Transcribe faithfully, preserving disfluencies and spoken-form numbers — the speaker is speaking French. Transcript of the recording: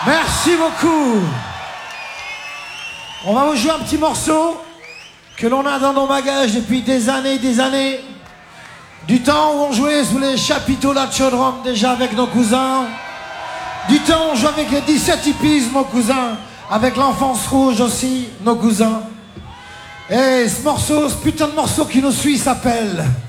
Merci beaucoup. On va vous jouer un petit morceau que l'on a dans nos bagages depuis des années et des années. Du temps où on jouait sous les chapiteaux la chaudron déjà avec nos cousins. Du temps où on jouait avec les dix-sept hippies, nos cousins. Avec l'enfance rouge aussi, nos cousins. Et ce morceau, ce putain de morceau qui nous suit s'appelle